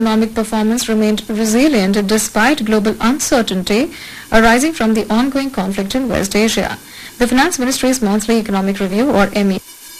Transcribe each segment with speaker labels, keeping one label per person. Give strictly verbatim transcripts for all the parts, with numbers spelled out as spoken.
Speaker 1: Economic performance remained resilient despite global uncertainty arising from the ongoing conflict in West Asia. The Finance Ministry's monthly economic review, or M E,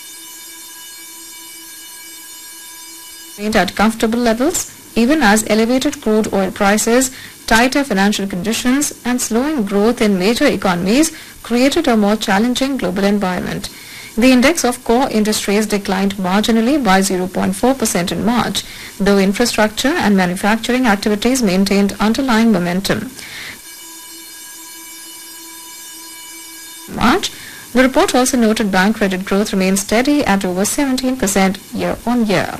Speaker 1: remained at comfortable levels even as elevated crude oil prices, tighter financial conditions and slowing growth in major economies created a more challenging global environment. The index of core industries declined marginally by zero point four percent in March, though infrastructure and manufacturing activities maintained underlying momentum. March, the report also noted bank credit growth remained steady at over seventeen percent year-on-year.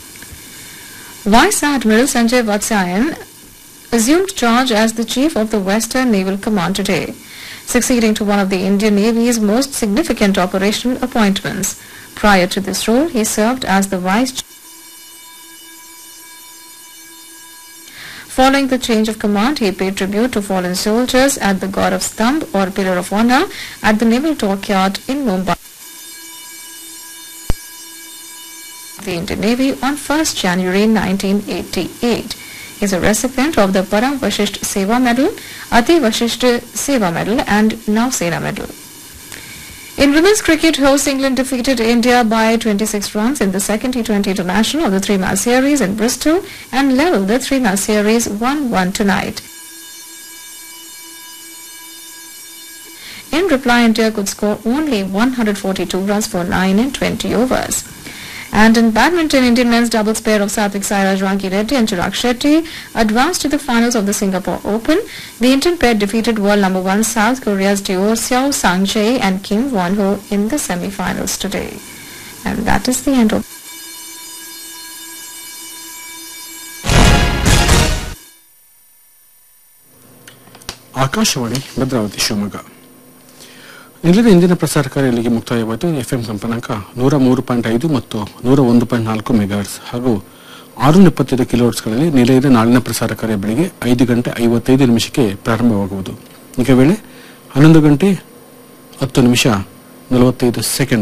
Speaker 1: Vice Admiral Sanjay Vatsayan assumed charge as the Chief of the Western Naval Command today, succeeding to one of the Indian Navy's most significant operational appointments. Prior to this role, he served as the Vice Chief. Following the change of command, he paid tribute to fallen soldiers at the God of Stambh or Pillar of Honor at the Naval Dockyard in Mumbai. The Indian Navy on first January nineteen eighty-eight. He is a recipient of the Param Vashisht Seva Medal, Ati Vashisht Seva Medal and Nausena Medal. In women's cricket, host England defeated India by twenty-six runs in the second T twenty International of the three-match series in Bristol and levelled the three-match series one one tonight. In reply, India could score only one hundred forty-two runs for nine in twenty overs. And in badminton, Indian men's doubles pair of Satvik Sairaj Rankireddy and Chirag Shetty advanced to the finals of the Singapore Open. The Indian pair defeated world number one South Korea's duo Xiao Sang-jae and Kim Won-ho in the semi-finals today. And that is the end of
Speaker 2: Akashvani Bhadravati Shivamogga. ಇಲ್ಲಿನ ಇಂದಿನ ಪ್ರಸಾರ ಕಾರ್ಯ ಇಲ್ಲಿಗೆ ಮುಕ್ತಾಯವಾಯಿತು. F M ಕಂಪನಾಂಕ ನೂರ ಮೂರು point ಐದು ಮತ್ತು ನೂರ ಒಂದು ಪಾಯಿಂಟ್ ನಾಲ್ಕು ಮೆಗಾಹರ್ಟ್ಸ್ ಹಾಗೂ ಆರುನೂರ ಎಪ್ಪತ್ತೈದು ಕಿಲೋಹರ್ಟ್ಸ್ಗಳಲ್ಲಿ ನಿಲಯದ ನಾಳಿನ ಪ್ರಸಾರ ಕಾರ್ಯ ಬೆಳಿಗ್ಗೆ ಐದು ಗಂಟೆ ಐವತ್ತೈದು ನಿಮಿಷಕ್ಕೆ ಪ್ರಾರಂಭವಾಗುವುದು. ಈಗ ವೇಳೆ ಹನ್ನೊಂದು ಗಂಟೆ ಹತ್ತು ನಿಮಿಷ ನಲವತ್ತೈದು ಸೆಕೆಂಡ್.